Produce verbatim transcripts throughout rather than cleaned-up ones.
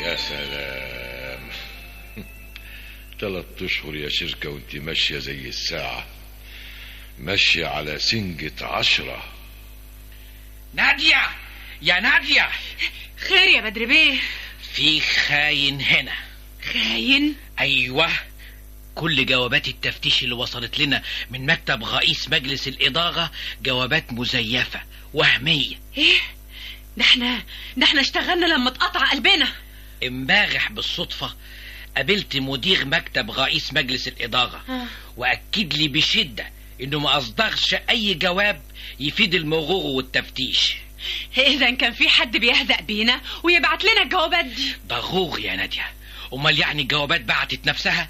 يا سلام. ثلاث اشهر يا شركة وانت ماشية زي الساعة، ماشية على سنجة عشرة. نادية يا نادية. خير يا بدر بيه؟ في خاين هنا. خاين؟ ايوه، كل جوابات التفتيش اللي وصلت لنا من مكتب رئيس مجلس الإدارة جوابات مزيفة وهمية. ايه ده؟ احنا ده احنا اشتغلنا لما اتقطع قلبنا. امبارح بالصدفة قابلت مدير مكتب رئيس مجلس الإدارة آه. وأكد لي بشدة انه ما اصدرش اي جواب يفيد المرور والتفتيش. اذا كان في حد بيهزأ بينا ويبعت لنا الجوابات دي. ضروري يا نادية. امال يعني الجوابات بعتت نفسها؟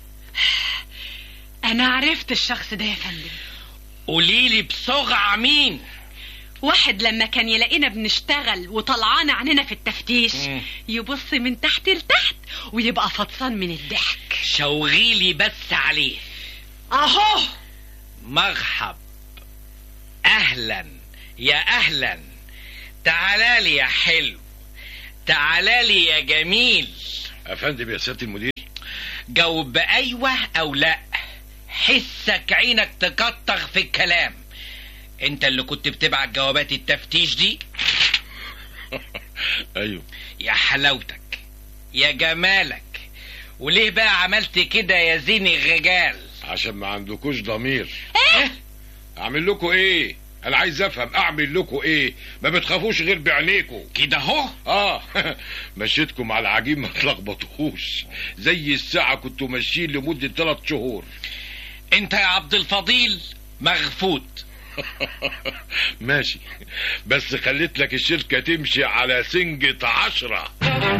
انا عرفت الشخص ده يا فندم. قوليلي بسرعة مين؟ واحد لما كان يلاقينا بنشتغل وطلعان عننا في التفتيش م. يبص من تحت لتحت ويبقى فطسان من الضحك. شوغيلي بس عليه. اهو. مرحب. اهلا يا اهلا. تعالالي يا حلو، تعالالي يا جميل. افندم يا سيادة المدير. جاوب بايوه او لا، حسك عينك تكتر في الكلام. انت اللي كنت بتبعت جوابات التفتيش دي؟ ايوه. يا حلاوتك يا جمالك. وليه بقى عملت كده يا زين الرجال؟ عشان ما عندكوش ضمير. ايه؟ اعمل لكم ايه؟ انا عايز افهم اعمل لكم ايه؟ ما بتخافوش غير بعينيكم كده اهو. اه مشيتكم على العجين ما تلخبطوش، زي الساعة كنتوا ماشيين لمدة ثلاث شهور. انت يا عبد الفضيل مغفوت. ماشي، بس خليت لك الشركة تمشي على سنجة عشرة.